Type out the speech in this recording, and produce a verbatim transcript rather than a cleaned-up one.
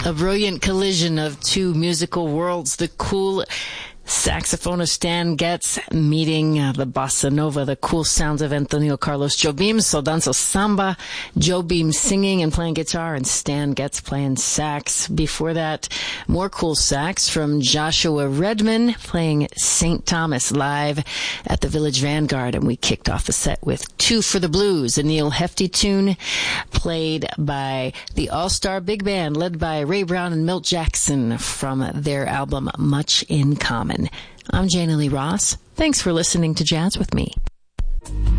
A brilliant collision of two musical worlds. The cool saxophonist Stan Getz meeting uh, the bossa nova, the cool sounds of Antonio Carlos Jobim, So Danzo Samba, Jobim singing and playing guitar, and Stan Getz playing sax. Before that, more cool sax from Joshua Redman playing Saint Thomas live at the Village Vanguard. And we kicked off the set with Two for the Blues, a Neil Hefti tune played by the All-Star Big Band led by Ray Brown and Milt Jackson from their album Much in Common. I'm Jana Lee Ross. Thanks for listening to Jazz with Me.